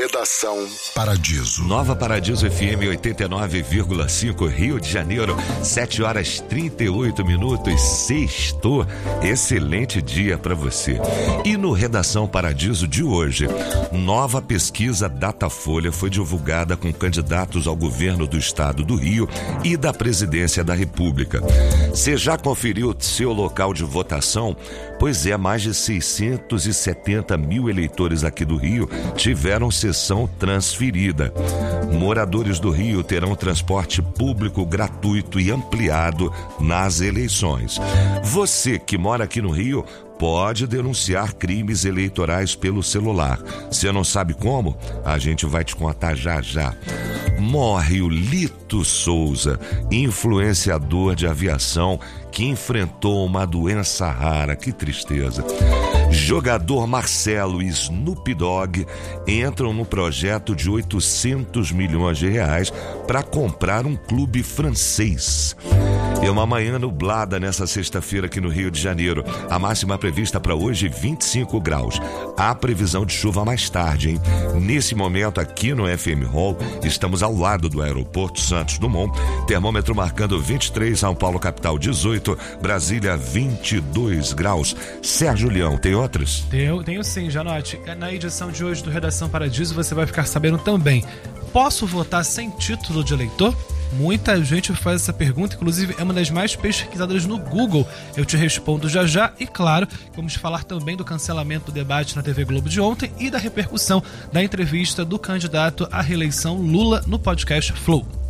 Redação Paradiso. Nova Paradiso FM 89,5, Rio de Janeiro, 7h38. Sextou. Excelente dia para você. E no Redação Paradiso de hoje, nova pesquisa Datafolha foi divulgada com candidatos ao governo do estado do Rio e da presidência da República. Você já conferiu seu local de votação? Pois é, mais de 670 mil eleitores aqui do Rio tiveram sessão transferida. Moradores do Rio terão transporte público gratuito e ampliado nas eleições. Você que mora aqui no Rio pode denunciar crimes eleitorais pelo celular. Você não sabe como? A gente vai te contar já já. Morre o Lito Souza, influenciador de aviação que enfrentou uma doença rara. Que tristeza. Jogador Marcelo e Snoop Dogg entram no projeto de 800 milhões de reais para comprar um clube francês. É uma manhã nublada nessa sexta-feira aqui no Rio de Janeiro. A máxima prevista para hoje, 25 graus. Há previsão de chuva mais tarde, hein? Nesse momento, aqui no FM Hall, estamos ao lado do aeroporto Santos Dumont. Termômetro marcando 23, São Paulo capital 18, Brasília 22 graus. Sérgio Leão, tem outros? Tenho sim, Janote. Na edição de hoje do Redação Paradiso você vai ficar sabendo também. Posso votar sem título de eleitor? Muita gente faz essa pergunta, inclusive é uma das mais pesquisadas no Google. Eu te respondo já já e, claro, vamos falar também do cancelamento do debate na TV Globo de ontem e da repercussão da entrevista do candidato à reeleição Lula no podcast Flow.